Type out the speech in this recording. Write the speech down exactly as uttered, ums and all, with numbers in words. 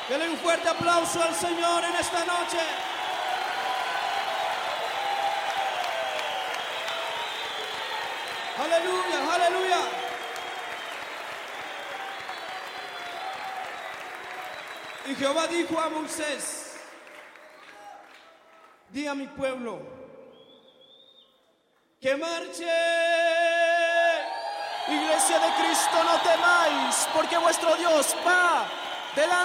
Denle un fuerte aplauso al Señor en esta noche. Aleluya, aleluya. Y Jehová dijo a Moisés: di a mi pueblo que marche. Iglesia de Cristo, no temáis, porque vuestro Dios va delante